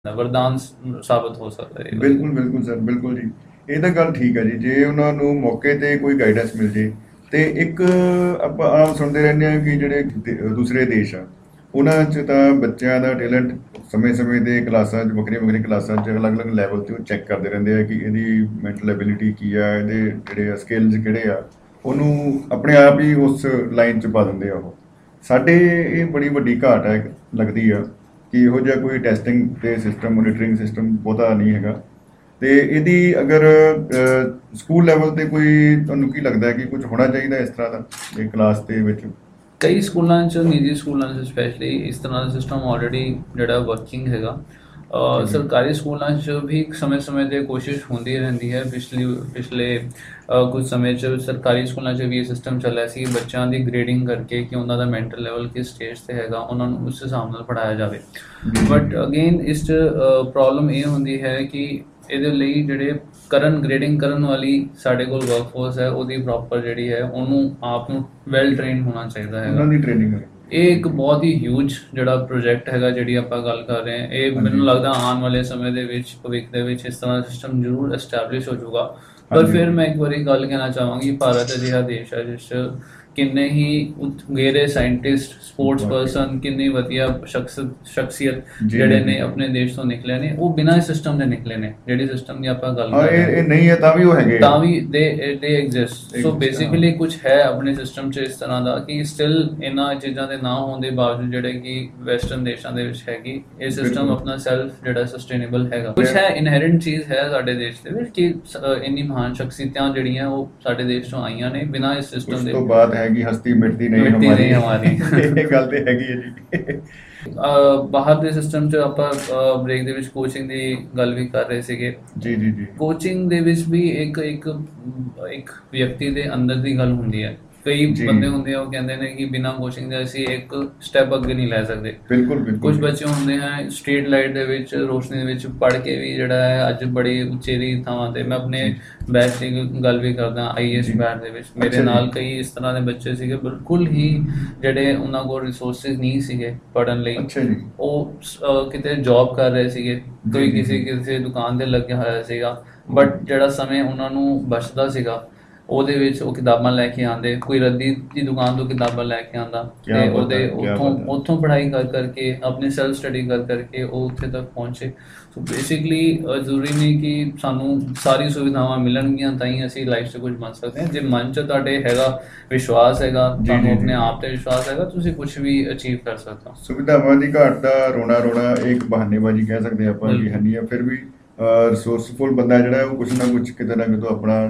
ਵਰਦਾਨ ਸਾਬਤ ਹੋ ਸਕਦਾ ਹੈ। ਬਿਲਕੁਲ ਬਿਲਕੁਲ ਸਰ, ਬਿਲਕੁਲ ਜੀ। ਇਹ ਤਾਂ ਗੱਲ ਠੀਕ ਹੈ ਜੀ, ਜੇ ਉਹਨਾਂ ਨੂੰ ਮੌਕੇ ਤੇ ਕੋਈ ਗਾਈਡੈਂਸ ਮਿਲ ਜੇ। ਤੇ ਇੱਕ ਆਪਾਂ ਆਮ ਸੁਣਦੇ ਰਹਿੰਦੇ ਹਾਂ ਕਿ ਜਿਹੜੇ ਦੂਸਰੇ ਦੇਸ਼ ਆ, ਉਹਨਾਂ 'ਚ ਤਾਂ ਬੱਚਿਆਂ ਦਾ ਟੈਲੈਂਟ ਸਮੇਂ-ਸਮੇਂ 'ਤੇ ਕਲਾਸਾਂ 'ਚ, ਵੱਖਰੀਆਂ-ਵੱਖਰੀਆਂ ਕਲਾਸਾਂ 'ਚ ਅਲੱਗ-ਅਲੱਗ ਲੈਵਲ 'ਤੇ ਉਹ ਚੈੱਕ ਕਰਦੇ ਰਹਿੰਦੇ ਆ ਕਿ ਇਹਦੀ ਮੈਂਟਲ ਐਬਿਲਿਟੀ ਕੀ ਆ, ਇਹਦੇ ਜਿਹੜੇ ਆ ਸਕਿੱਲਸ ਕਿਹੜੇ ਆ, ਉਹਨੂੰ ਆਪਣੇ ਆਪ ਹੀ ਉਸ ਲਾਈਨ 'ਚ ਪਾ ਦਿੰਦੇ ਆ ਉਹ। ਸਾਡੇ ਇਹ ਬੜੀ ਵੱਡੀ ਘਾਟ ਹੈ ਲੱਗਦੀ ਆ ਕਿ ਇਹੋ ਜਿਹਾ ਕੋਈ ਟੈਸਟਿੰਗ ਤੇ ਸਿਸਟਮ, ਮੋਨੀਟਰਿੰਗ ਸਿਸਟਮ ਬਹੁਤਾ ਨਹੀਂ ਹੈਗਾ। ਤੇ ਇਹਦੀ ਅਗਰ ਸਕੂਲ ਲੈਵਲ ਤੇ ਕੋਈ ਤੁਹਾਨੂੰ ਕੀ ਲੱਗਦਾ ਹੈ ਕਿ ਕੁਝ ਹੋਣਾ ਚਾਹੀਦਾ ਇਸ ਤਰ੍ਹਾਂ ਦਾ ਇਹ ਕਲਾਸ ਦੇ ਵਿੱਚ? ਕਈ ਸਕੂਲਾਂ 'ਚ, ਨਿੱਜੀ ਸਕੂਲਾਂ 'ਚ ਸਪੈਸ਼ਲੀ ਇਸ ਤਰ੍ਹਾਂ ਦਾ ਸਿਸਟਮ ਆਲਰੇਡੀ ਜਿਹੜਾ ਵਰਕਿੰਗ ਹੈਗਾ। ਸਰਕਾਰੀ ਸਕੂਲਾਂ 'ਚ ਵੀ ਸਮੇਂ-ਸਮੇਂ 'ਤੇ ਕੋਸ਼ਿਸ਼ ਹੁੰਦੀ ਰਹਿੰਦੀ ਹੈ। ਪਿਛਲੇ ਕੁਝ ਸਮੇਂ 'ਚ ਸਰਕਾਰੀ ਸਕੂਲਾਂ 'ਚ ਵੀ ਇਹ ਸਿਸਟਮ ਚੱਲਿਆ ਸੀ, ਬੱਚਿਆਂ ਦੀ ਗ੍ਰੇਡਿੰਗ ਕਰਕੇ ਕਿ ਉਹਨਾਂ ਦਾ ਮੈਂਟਲ ਲੈਵਲ ਕਿਸ ਸਟੇਜ 'ਤੇ ਹੈਗਾ, ਉਹਨਾਂ ਨੂੰ ਉਸ ਹਿਸਾਬ ਨਾਲ ਪੜ੍ਹਾਇਆ ਜਾਵੇ। ਬਟ ਅਗੇਨ ਇਸ 'ਚ ਪ੍ਰੋਬਲਮ ਇਹ ਹੁੰਦੀ ਹੈ ਕਿ ਇਹਦੇ ਲਈ ਜਿਹੜੇ ਗ੍ਰੇਡਿੰਗ ਕਰਨ ਵਾਲੀ ਸਾਡੇ ਕੋਲ ਵਰਕਫੋਰਸ ਹੈ, ਉਹਦੀ ਪ੍ਰੋਪਰ ਜਿਹੜੀ ਹੈ, ਉਹਨੂੰ ਆਪ ਨੂੰ ਵੈਲ ਟ੍ਰੇਨ ਹੋਣਾ ਚਾਹੀਦਾ ਹੈਗਾ। ਉਹਨਾਂ ਦੀ ਟ੍ਰੇਨਿੰਗ ਇਹ ਇੱਕ ਬਹੁਤ ਹੀ ਹਿਊਜ ਜਿਹੜਾ ਪ੍ਰੋਜੈਕਟ ਹੈਗਾ, ਜਿਹੜੀ ਆਪਾਂ ਗੱਲ ਕਰ ਰਹੇ ਹਾਂ, ਇਹ ਮੈਨੂੰ ਲੱਗਦਾ ਆਉਣ ਵਾਲੇ ਸਮੇਂ ਦੇ ਵਿੱਚ, ਭਵਿੱਖ ਦੇ ਵਿੱਚ ਇਸ ਤਰ੍ਹਾਂ ਦਾ ਸਿਸਟਮ ਜ਼ਰੂਰ ਐਸਟੈਬਲਿਸ਼ ਹੋ ਜਾਊਗਾ। ਪਰ ਫਿਰ ਮੈਂ ਇੱਕ ਵਾਰੀ ਗੱਲ ਕਹਿਣਾ ਚਾਹਾਂਗੀ, ਭਾਰਤ ਅਜਿਹਾ ਦੇਸ਼ ਹੈ ਜਿਸ 'ਚ ਕਿੰਨੇ ਹੀ ਉਗੇਰੇ ਸਾਇੰਟਿਸਟ, ਸਪੋਰਟਸ ਪਰਸਨ, ਕਿੰਨੀ ਵਧੀਆ ਸ਼ਖਸੀਅਤ ਜਿਹੜੇ ਨੇ ਆਪਣੇ ਦੇਸ਼ ਤੋਂ ਨਿਕਲੇ ਨੇ, ਉਹ ਬਿਨਾਂ ਇਸ ਸਿਸਟਮ ਦੇ ਨਿਕਲੇ ਨੇ। ਜਿਹੜੀ ਸਿਸਟਮ ਦੀ ਆਪਾਂ ਗੱਲ ਕਰ ਰਹੇ ਹਾਂ, ਇਹ ਨਹੀਂ ਹੈ ਤਾਂ ਵੀ ਉਹ ਹੈਗੇ, ਤਾਂ ਵੀ ਦੇ ਐਗਜ਼ਿਸਟ। ਸੋ ਬੇਸਿਕਲੀ ਕੁਝ ਹੈ ਆਪਣੇ ਸਿਸਟਮ 'ਚ ਇਸ ਤਰ੍ਹਾਂ ਦਾ ਕਿ ਸਟਿਲ ਇਹਨਾਂ ਚੀਜ਼ਾਂ ਦੇ ਨਾ ਹੋਣ ਦੇ ਬਾਵਜੂਦ ਜਿਹੜੇ ਕਿ ਵੈਸਟਰਨ ਦੇਸ਼ਾਂ ਦੇ ਵਿੱਚ ਹੈਗੀ, ਇਹ ਸਿਸਟਮ ਆਪਣਾ ਸੈਲਫ ਜਿਹੜਾ ਸਸਟੇਨੇਬਲ ਹੈਗਾ। ਕੁਝ ਹੈ, ਇਨਹੈਰੈਂਟ ਚੀਜ਼ ਹੈ ਸਾਡੇ ਦੇਸ਼ ਦੇ ਵਿੱਚ ਕਿ ਇੰਨੀ ਮਹਾਨ ਸ਼ਖਸੀਅਤਾਂ ਜਿਹੜੀਆਂ ਉਹ ਸਾਡੇ ਦੇਸ਼ ਤੋਂ ਆਈਆਂ ਨੇ। ਬਿਨਾਂ ਇਸ ਸਿਸਟਮ ਦੇ ਹੈਗੀ ਹਸਤੀ ਮਿਟਦੀ ਨਹੀਂ ਹਮਾਰੀ। ਇਹ ਗੱਲ ਤੇ ਹੈਗੀ ਹੈ ਜੀ। ਬਾਹਰ ਦੇ ਸਿਸਟਮ 'ਚ ਆਪਾਂ ਬ੍ਰੇਕ ਦੇ ਵਿੱਚ ਕੋਚਿੰਗ ਦੀ ਗੱਲ ਵੀ ਕਰ ਰਹੇ ਸੀਗੇ। ਜੀ ਜੀ ਜੀ। ਕੋਚਿੰਗ ਦੇ ਵਿੱਚ ਵੀ ਇੱਕ ਵਿਅਕਤੀ ਦੇ ਅੰਦਰ ਦੀ ਗੱਲ ਹੁੰਦੀ ਹੈ। ਕਈ ਬੰਦੇ ਹੁੰਦੇ ਆ, ਉਹ ਕਹਿੰਦੇ ਨੇ ਕਿ ਬਿਨਾਂ ਕੋਚਿੰਗ ਦੇ ਅਸੀਂ ਇੱਕ ਸਟੈਪ ਅੱਗੇ ਨਹੀਂ ਲੈ ਸਕਦੇ। ਬਿਲਕੁਲ ਬਿਲਕੁਲ। ਕੁਝ ਬੱਚੇ ਹੁੰਦੇ ਹੈ ਸਟਰੀਟ ਲਾਈਟ ਦੇ ਵਿੱਚ, ਰੋਸ਼ਨੀ ਦੇ ਵਿੱਚ ਪੜ੍ਹ ਕੇ ਵੀ ਜਿਹੜਾ ਹੈ ਅੱਜ ਬੜੀ ਉਚੇਰੀ ਥਾਵਾਂ ਤੇ, ਮੈਂ ਆਪਣੇ ਬੈਚ ਦੀ ਗੱਲ ਵੀ ਕਰਦਾ, IAS ਬੈਚ ਦੇ ਵਿੱਚ ਮੇਰੇ ਨਾਲ ਕਈ ਇਸ ਤਰ੍ਹਾਂ ਦੇ ਬੱਚੇ ਸੀਗੇ, ਬਿਲਕੁਲ ਹੀ ਜਿਹੜੇ ਉਹਨਾਂ ਕੋਲ ਰਿਸੋਰਸਿਸ ਨਹੀਂ ਸੀਗੇ ਪੜ੍ਹਨ ਲਈ। ਉਹ ਕਿਤੇ ਜੌਬ ਕਰ ਰਹੇ ਸੀਗੇ, ਕੋਈ ਕਿਸੇ ਦੁਕਾਨ ਤੇ ਲੱਗਿਆ ਹੋਇਆ ਸੀਗਾ, ਬਟ ਜਿਹੜਾ ਸਮੇਂ ਉਹਨਾਂ ਨੂੰ ਬਚਦਾ ਸੀਗਾ ਉਹਦੇ ਵਿੱਚ ਉਹ ਕਿਤਾਬਾਂ ਲੈ ਕੇ ਆਉਂਦੇ, ਕੋਈ ਰੱਦੀ ਦੀ ਦੁਕਾਨ ਤੋਂ ਕਿਤਾਬਾਂ ਲੈ ਕੇ ਆਉਂਦਾ ਤੇ ਉਹਦੇ ਉੱਥੋਂ ਪੜ੍ਹਾਈ ਕਰ ਕਰਕੇ, ਆਪਣੀ ਸੈਲਫ ਸਟੱਡੀ ਕਰ ਕਰਕੇ ਉਹ ਉੱਥੇ ਤੱਕ ਪਹੁੰਚੇ। ਸੋ ਬੇਸਿਕਲੀ ਜ਼ਰੂਰੀ ਨਹੀਂ ਕਿ ਸਾਨੂੰ ਸਾਰੀ ਸੁਵਿਧਾਵਾਂ ਮਿਲਣਗੀਆਂ ਤਾਂ ਹੀ ਅਸੀਂ ਲਾਈਫ 'ਚ ਕੁਝ ਬਣ ਸਕਦੇ ਹਾਂ। ਜੇ ਮਨ 'ਚ ਤੁਹਾਡੇ ਹੈਗਾ, ਵਿਸ਼ਵਾਸ ਹੈਗਾ, ਤੁਹਾਨੂੰ ਆਪਣੇ ਆਪ 'ਤੇ ਵਿਸ਼ਵਾਸ ਹੈਗਾ, ਤੁਸੀਂ ਕੁਝ ਵੀ ਅਚੀਵ ਕਰ ਸਕਦੇ ਹੋ। ਸੁਵਿਧਾਵਾਂ ਦੀ ਘਾਟ ਦਾ ਰੋਣਾ ਇੱਕ ਬਹਾਨੇਬਾਜ਼ੀ ਕਹਿ ਸਕਦੇ ਆਪਾਂ ਕਿ ਹੈਨੀ ਆ। ਫਿਰ ਵੀ ਰਿਸੋਰਸਫੁਲ ਬੰਦਾ ਜਿਹੜਾ ਉਹ ਕੁਛ ਨਾ ਕੁਛ ਕਿਤੇ ਨਾ ਕਿਤੇ ਆਪਣਾ।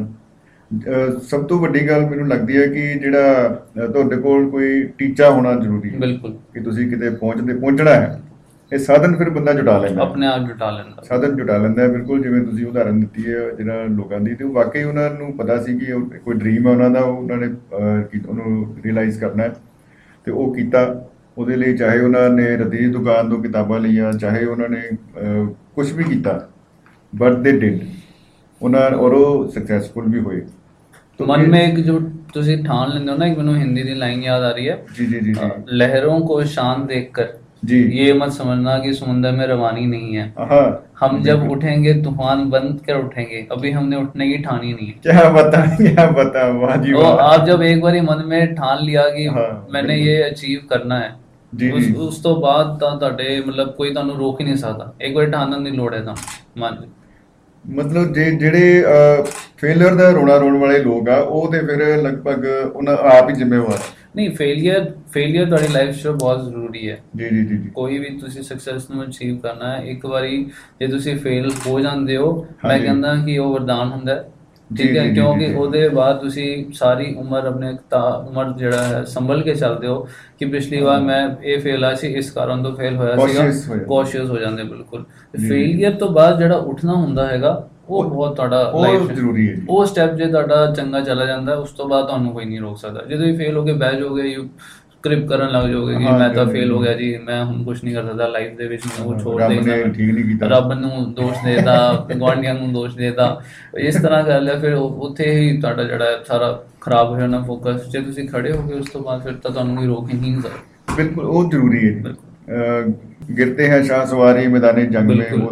ਸਭ ਤੋਂ ਵੱਡੀ ਗੱਲ ਮੈਨੂੰ ਲੱਗਦੀ ਹੈ ਕਿ ਜਿਹੜਾ ਤੁਹਾਡੇ ਕੋਲ ਕੋਈ ਟੀਚਾ ਹੋਣਾ ਜ਼ਰੂਰੀ ਹੈ। ਬਿਲਕੁਲ, ਕਿ ਤੁਸੀਂ ਕਿਤੇ ਪਹੁੰਚਣਾ ਹੈ। ਇਹ ਸਾਧਨ ਫਿਰ ਬੰਦਾ ਜੁਟਾ ਲੈਂਦਾ, ਆਪਣੇ ਆਪ ਜੁਟਾ ਲੈਂਦਾ, ਸਾਧਨ ਜੁਟਾ ਲੈਂਦਾ। ਬਿਲਕੁਲ, ਜਿਵੇਂ ਤੁਸੀਂ ਉਦਾਹਰਨ ਦਿੱਤੀ ਹੈ ਜਿਹੜਾ ਲੋਕਾਂ ਦੀ, ਤੇ ਵਾਕਈ ਉਹਨਾਂ ਨੂੰ ਪਤਾ ਸੀ ਕਿ ਕੋਈ ਡਰੀਮ ਹੈ ਉਹਨਾਂ ਦਾ, ਉਹਨਾਂ ਨੇ ਉਹਨੂੰ ਰਿਅਲਾਈਜ਼ ਕਰਨਾ ਹੈ ਤੇ ਉਹ ਕੀਤਾ। ਉਹਦੇ ਲਈ ਚਾਹੇ ਉਹਨਾਂ ਨੇ ਰੱਦੀ ਦੀ ਦੁਕਾਨ ਤੋਂ ਕਿਤਾਬਾਂ ਲਈਆਂ, ਚਾਹੇ ਉਹਨਾਂ ਨੇ ਕੁਛ ਵੀ ਕੀਤਾ, ਬਟ ਦੇ ਡਿਡ ਉਹਨਾਂ, ਔਰ ਉਹ ਸਕਸੈਸਫੁਲ ਵੀ ਹੋਏ। मन में एक जो तुसी ठान लेंदे हो ना, एक मैनू हिंदी दी लाइन याद आ रही है, जी जी जी, लहरों को शान देखकर जी ये मत समझना कि समुंदर में रवानी नहीं है। हम जब उठेंगे तूफान बंद कर उठेंगे, अभी हमने उठने की ठानी नहीं है। क्या बता वाह जी वाह। आप जब एक बार मन में ठान लिया कि मैंने ये अचीव करना है, ਉਸ ਤੋਂ ਬਾਅਦ ਤਾਂ ਤੁਹਾਡੇ ਮਤਲਬ ਕੋਈ ਤੁਹਾਨੂੰ ਰੋਕ ਹੀ ਨਹੀਂ ਸਕਦਾ। ਇੱਕ ਵਾਰ ਠਾਣਨ ਦੀ ਲੋੜ ਹੈ ਤਾਂ ਮਨ। ਮਤਲਬ ਜਿਹੜੇ ਫੇਲਿਅਰ ਦਾ ਰੋਣ ਵਾਲੇ ਲੋਕ ਆ, ਉਹ ਤੇ ਫਿਰ ਲਗਭਗ ਉਹਨਾਂ ਆਪ ਹੀ ਜ਼ਿੰਮੇਵਾਰ। ਨਹੀਂ, ਫੇਲਿਅਰ ਤੁਹਾਡੀ ਲਾਈਫ 'ਚ ਬਹੁਤ ਜ਼ਰੂਰੀ ਹੈ। ਜੀ ਜੀ ਜੀ। ਕੋਈ ਵੀ ਤੁਸੀਂ ਸਕਸੈਸ ਨੂੰ ਅਚੀਵ ਕਰਨਾ ਹੈ, ਇੱਕ ਵਾਰੀ ਜੇ ਤੁਸੀਂ ਫੇਲ ਹੋ ਜਾਂਦੇ ਹੋ, ਮੈਂ ਕਹਿੰਦਾ ਕਿ ਉਹ ਵਰਦਾਨ ਹੁੰਦਾ, ਠੀਕ ਹੈ, ਕਿਉਂਕਿ ਉਹਦੇ ਬਾਅਦ ਤੁਸੀਂ ਸਾਰੀ ਉਮਰ ਆਪਣੇ ਉਮਰ ਜਿਹੜਾ ਹੈ ਸੰਭਲ ਕੇ ਚੱਲਦੇ ਹੋ ਕਿ ਪਿਛਲੀ ਵਾਰ ਮੈਂ ਇਹ ਫੇਲ ਆ ਸੀ, ਇਸ ਕਾਰਨ ਤੋਂ ਫੇਲ ਹੋਇਆ ਸੀਗਾ, ਕੌਸ਼ੀਅਸ ਹੋ ਜਾਂਦੇ। ਬਿਲਕੁਲ, ਫੇਲੀਅਰ ਤੋਂ ਬਾਅਦ ਜਿਹੜਾ ਉੱਠਣਾ ਹੁੰਦਾ ਹੈਗਾ ਉਹ ਬਹੁਤ ਤੁਹਾਡਾ ਲਾਈਫ ਜ਼ਰੂਰੀ ਹੈ। ਉਹ ਸਟੈਪ ਜੇ ਤੁਹਾਡਾ ਚੰਗਾ ਚਲਾ ਜਾਂਦਾ, ਉਸ ਤੋਂ ਬਾਅਦ ਤੁਹਾਨੂੰ ਕੋਈ ਨਹੀਂ ਰੋਕ ਸਕਦਾ। ਜੇ ਤੁਸੀਂ ਫੇਲ ਹੋ ਕੇ ਬਹਿ ਜਾਓਗੇ, ਕ੍ਰਿਪ ਕਰਨ ਲੱਗ ਜਾਓਗੇ ਕਿ ਮੈਂ ਤਾਂ ਫੇਲ ਹੋ ਗਿਆ ਜੀ, ਮੈਂ ਹੁਣ ਕੁਛ ਨਹੀਂ ਕਰ ਸਕਦਾ ਲਾਈਫ ਦੇ ਵਿੱਚ, ਮੈਨੂੰ ਛੋੜ ਦੇ, ਰੱਬ ਨੂੰ ਦੋਸ਼ ਦੇਤਾ, ਗੁਆਂਢੀਆਂ ਨੂੰ ਦੋਸ਼ ਦੇਤਾ, ਇਸ ਤਰ੍ਹਾਂ ਕਰ ਲਿਆ, ਫਿਰ ਉੱਥੇ ਹੀ ਤੁਹਾਡਾ ਜਿਹੜਾ ਸਾਰਾ ਖਰਾਬ ਹੋ ਜਾਣਾ ਫੋਕਸ। ਜੇ ਤੁਸੀਂ ਖੜੇ ਹੋ ਗਏ ਉਸ ਤੋਂ ਬਾਅਦ ਫਿਰ ਤਾਂ ਤੁਹਾਨੂੰ ਕੋਈ ਰੋਕ ਹੀ ਨਹੀਂ ਸਕਦਾ। ਬਿਲਕੁਲ, ਉਹ ਜ਼ਰੂਰੀ ਹੈ। गिरते हैं शाह सवारी मैदानी जंग में बिल्कुल। वो